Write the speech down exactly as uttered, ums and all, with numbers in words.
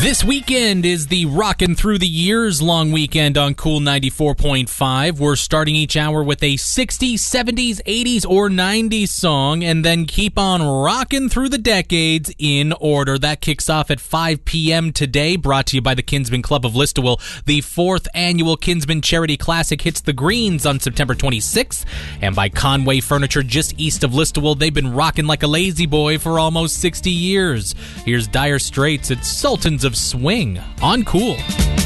This weekend is the Rockin' Through the Years long weekend on Cool ninety-four point five. We're starting each hour with a sixties, seventies, eighties, or nineties song, and then keep on rocking through the decades in order. That kicks off at five p.m. today, brought to you by the Kinsman Club of Listowel. The fourth annual Kinsman Charity Classic hits the greens on September twenty-sixth, and by Conway Furniture just east of Listowel. They've been rocking like a lazy boy for almost sixty years. Here's Dire Straits at Sultans of Swing on Cool.